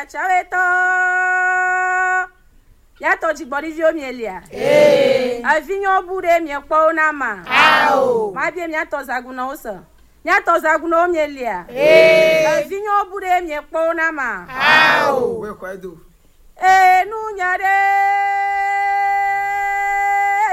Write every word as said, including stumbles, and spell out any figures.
ya chaweto ya to jigbori vi omielia eh avinyo bure mi ekpo na ma ao ma bi mi ato zaguna oso nya to zaguna omielia eh avinyo bure mi ekpo na ma ao we kwa do e nu nyare